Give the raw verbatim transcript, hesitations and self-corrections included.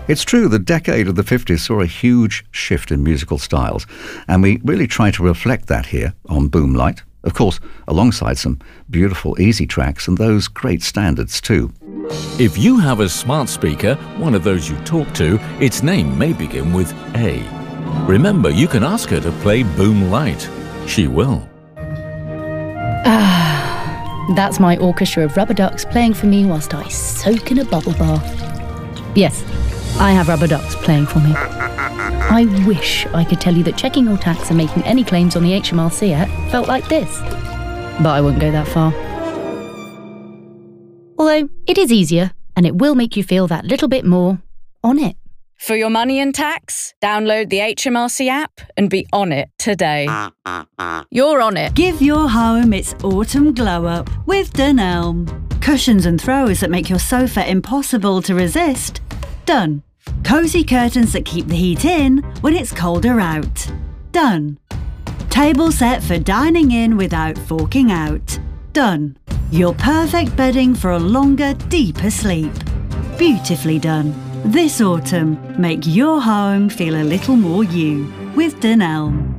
It's true, the decade of the fifties saw a huge shift in musical styles, and we really try to reflect that here on Boomlight. Of course, alongside some beautiful easy tracks and those great standards too. If you have a smart speaker, one of those you talk to, its name may begin with A. Remember, you can ask her to play Boomlight. She will. Ah, that's my orchestra of rubber ducks playing for me whilst I soak in a bubble bath. Yes, I have rubber ducks playing for me. I wish I could tell you that checking your tax and making any claims on the H M R C app felt like this, but I wouldn't go that far. Although it is easier, and it will make you feel that little bit more on it. For your money and tax, download the H M R C app and be on it today. You're on it. Give your home its autumn glow-up with Dunelm. Cushions and throws that make your sofa impossible to resist. Done. Cosy curtains that keep the heat in when it's colder out. Done. Table set for dining in without forking out. Done. Your perfect bedding for a longer, deeper sleep. Beautifully done. This autumn, make your home feel a little more you with Dunelm.